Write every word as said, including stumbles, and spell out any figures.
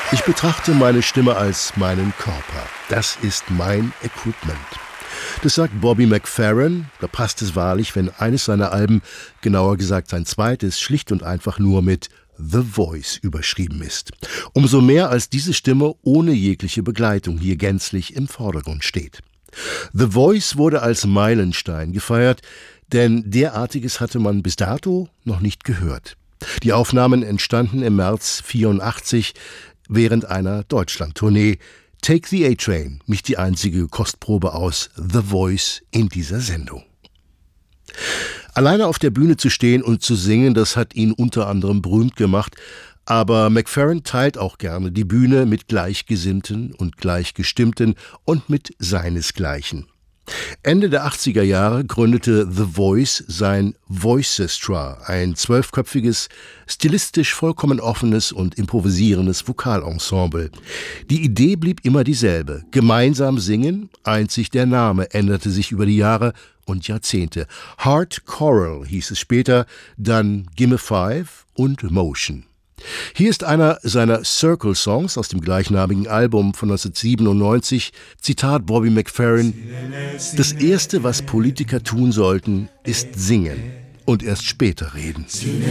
Ich betrachte meine Stimme als meinen Körper. Das ist mein Equipment. Das sagt Bobby McFerrin. Da passt es wahrlich, wenn eines seiner Alben, genauer gesagt sein zweites, schlicht und einfach nur mit The Voice überschrieben ist. Umso mehr, als diese Stimme ohne jegliche Begleitung hier gänzlich im Vordergrund steht. The Voice wurde als Meilenstein gefeiert, denn derartiges hatte man bis dato noch nicht gehört. Die Aufnahmen entstanden im März vierundachtzig während einer Deutschlandtournee. Take the A-Train, nicht die einzige Kostprobe aus The Voice in dieser Sendung. Alleine auf der Bühne zu stehen und zu singen, das hat ihn unter anderem berühmt gemacht, aber McFerrin teilt auch gerne die Bühne mit Gleichgesinnten und Gleichgestimmten und mit seinesgleichen. Ende der achtziger Jahre gründete The Voice sein Voicestra, ein zwölfköpfiges, stilistisch vollkommen offenes und improvisierendes Vokalensemble. Die Idee blieb immer dieselbe: gemeinsam singen, einzig der Name änderte sich über die Jahre und Jahrzehnte. Heart Choral hieß es später, dann Gimme Five und Motion. Hier ist einer seiner Circle-Songs aus dem gleichnamigen Album von neunzehnhundertsiebenundneunzig. Zitat Bobby McFerrin: Das Erste, was Politiker tun sollten, ist singen und erst später reden.